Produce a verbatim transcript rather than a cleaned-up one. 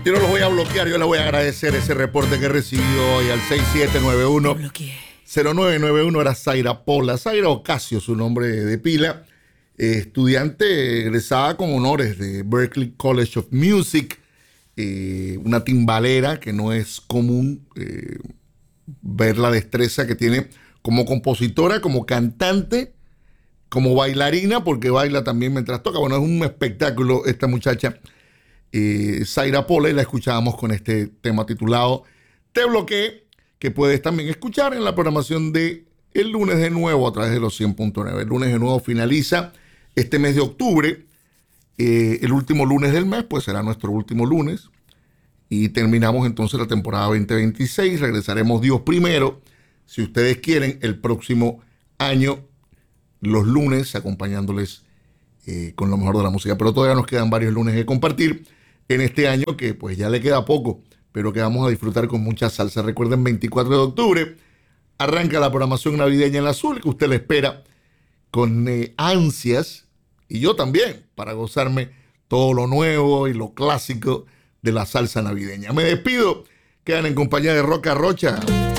Yo no los voy a bloquear, yo les voy a agradecer ese reporte que he recibido hoy al seis siete nueve uno cero nueve nueve uno. Era Zaira Pola, Zaira Ocasio, su nombre de pila, eh, estudiante egresada con honores de Berklee College of Music, eh, una timbalera que no es común eh, ver la destreza que tiene como compositora, como cantante, como bailarina, porque baila también mientras toca. Bueno, es un espectáculo esta muchacha. Eh, Zaira Pola, y la escuchábamos con este tema titulado Te Bloqueé, que puedes también escuchar en la programación de El Lunes de Nuevo a través de los cien punto nueve. El Lunes de Nuevo finaliza este mes de octubre. Eh, el último lunes del mes, pues será nuestro último lunes. Y terminamos entonces la temporada veinte veintiséis. Regresaremos Dios primero, si ustedes quieren, el próximo año, los lunes, acompañándoles eh, con lo mejor de la música. Pero todavía nos quedan varios lunes que compartir en este año, que pues ya le queda poco, pero que vamos a disfrutar con mucha salsa. Recuerden, veinticuatro de octubre arranca la programación navideña en la Azul, que usted le espera con eh, ansias, y yo también, para gozarme todo lo nuevo y lo clásico de la salsa navideña. Me despido, quedan en compañía de Roca Rocha.